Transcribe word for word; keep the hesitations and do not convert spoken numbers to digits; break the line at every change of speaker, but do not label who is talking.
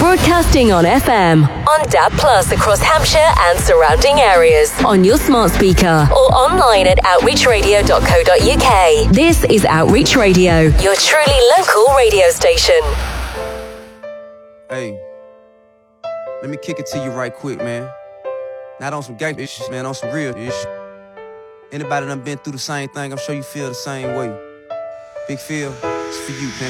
Broadcasting on F M, on D A B Plus across Hampshire and surrounding areas, on your smart speaker, or online at outreach radio dot co dot U K. This is Outreach Radio, your truly local radio station.
Hey, let me kick it to you right quick, man. Not on some gang issues, man, on some real issues. Anybody done been through the same thing, I'm sure you feel the same way. Big Phil, it's for you, man.